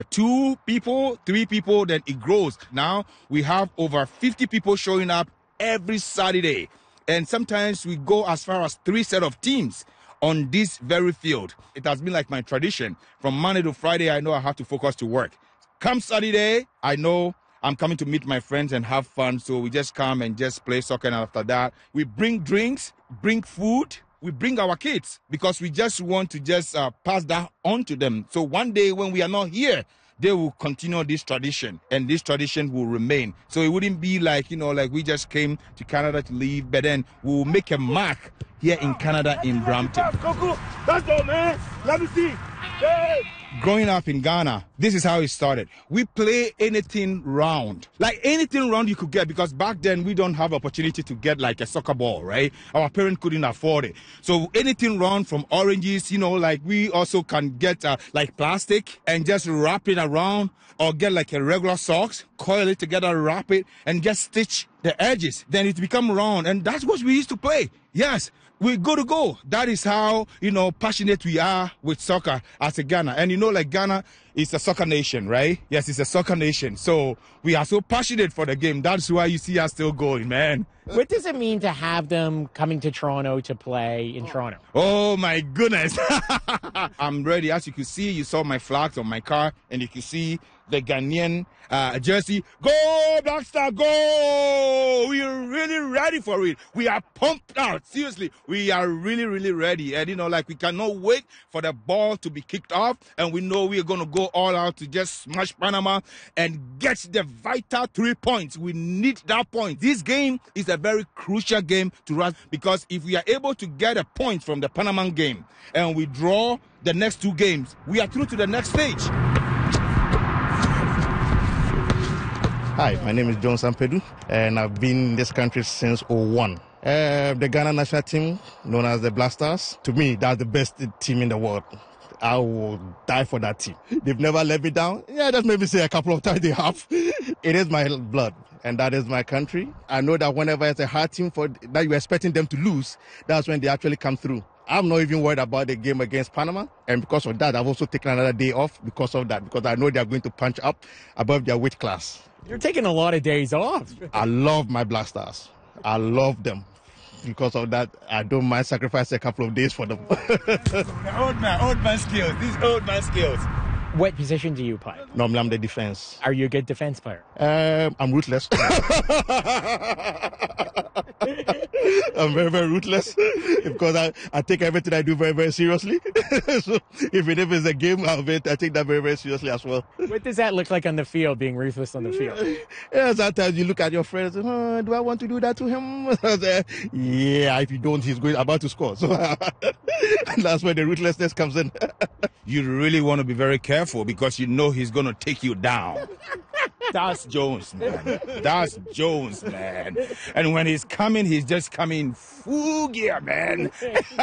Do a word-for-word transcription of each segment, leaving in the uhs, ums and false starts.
Two people, three people, then it grows. Now we have over fifty people showing up every Saturday. And sometimes we go as far as three set of teams on this very field. It has been like my tradition. From Monday to Friday, I know I have to focus to work. Come Saturday, I know I'm coming to meet my friends and have fun. So we just come and just play soccer. And after that, we bring drinks, bring food. We bring our kids because we just want to just uh, pass that on to them. So one day when we are not here, they will continue this tradition and this tradition will remain. So it wouldn't be like, you know, like we just came to Canada to live, but then we'll make a mark here in Canada in Brampton. That's all, man. Let me see. Hey. Growing up in Ghana, this is how it started. We play anything round, like anything round you could get, because back then we don't have opportunity to get like a soccer ball, right? Our parents couldn't afford it. So anything round, from oranges, you know, like we also can get uh, like plastic and just wrap it around, or get like a regular socks, coil it together, wrap it, and just stitch the edges. Then it become round, and that's what we used to play. Yes. We go to go. That is how, you know, passionate we are with soccer as a Ghana. And you know, like Ghana is a soccer nation, right? Yes, it's a soccer nation. So we are so passionate for the game. That's why you see us still going, man. What does it mean to have them coming to Toronto to play in Toronto? Oh, my goodness. I'm ready. As you can see, you saw my flags on my car, and you can see the Ghanaian uh, jersey. Go, Black Star, go! We are really ready for it. We are pumped out. Seriously, we are really, really ready. And, you know, like we cannot wait for the ball to be kicked off. And we know we are going to go all out to just smash Panama and get the vital three points. We need that point. This game is a very crucial game to us, because if we are able to get a point from the Panama game and we draw the next two games, we are through to the next stage. Hi, my name is John Sampedu, and I've been in this country since oh one. Uh, the Ghana national team, known as the Black Stars, to me, that's the best team in the world. I will die for that team. They've never let me down. Yeah, just maybe say a couple of times they have. It is my blood, and that is my country. I know that whenever it's a hard team for that you're expecting them to lose, that's when they actually come through. I'm not even worried about the game against Panama, and because of that, I've also taken another day off because of that, because I know they're going to punch up above their weight class. You're taking a lot of days off. I love my Black Stars. I love them. Because of that, I don't mind sacrificing a couple of days for them. old man, old man skills. These old man skills. What position do you play? Normally, I'm the defense. Are you a good defense player? Um, I'm ruthless. I'm very, very ruthless because I, I take everything I do very, very seriously. So if it is a game, I'll be, I take that very, very seriously as well. What does that look like on the field, being ruthless on the field? Yeah, sometimes you look at your friends, oh, do I want to do that to him? Say, yeah, if you don't, he's going about to score. So that's where the ruthlessness comes in. You really want to be very careful because you know he's going to take you down. That's Jones, man. That's Jones, man. And when he's coming, he's just coming full gear, man.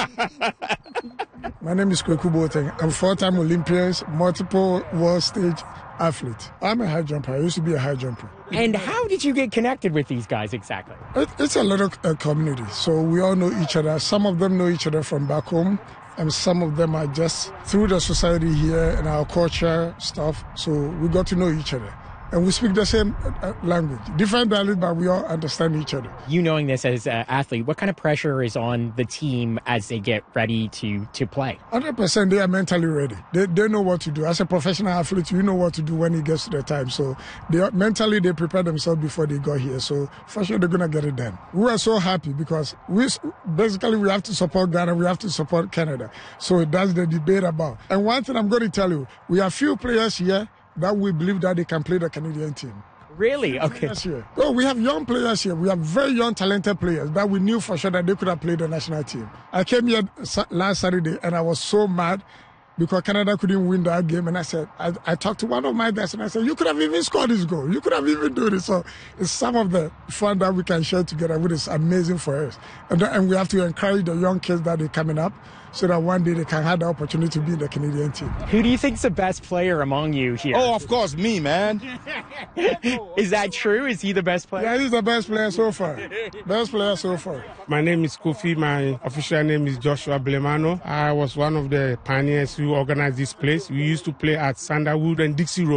My name is Kweku Boateng. I'm four-time Olympian, multiple world stage athlete. I'm a high jumper. I used to be a high jumper. And how did you get connected with these guys exactly? It, it's a little uh, community, so we all know each other. Some of them know each other from back home, and some of them are just through the society here and our culture stuff. So we got to know each other. And we speak the same uh, language, different dialect, but we all understand each other. You knowing this as an athlete, what kind of pressure is on the team as they get ready to, to play? one hundred percent they are mentally ready. They they know what to do. As a professional athlete, you know what to do when it gets to the time. So they are, mentally they prepare themselves before they got here. So for sure they're going to get it done. We are so happy because we basically we have to support Ghana, we have to support Canada. So that's the debate about. And one thing I'm going to tell you, we have few players here that we believe that they can play the Canadian team. Really? Okay. Oh, we have young players here. We have very young, talented players that we knew for sure that they could have played the national team. I came here last Saturday and I was so mad because Canada couldn't win that game. And I said, I, I talked to one of my guys and I said, you could have even scored this goal. You could have even done it. So it's some of the fun that we can share together, which is amazing for us. And, and we have to encourage the young kids that are coming up so that one day they can have the opportunity to be in the Canadian team. Who do you think's the best player among you here? Oh, of course, me, man. Is that true? Is he the best player? Yeah, he's the best player so far. Best player so far. My name is Kofi. My official name is Joshua Blemano. I was one of the pioneers who organized this place. We used to play at Sanderwood and Dixie Road.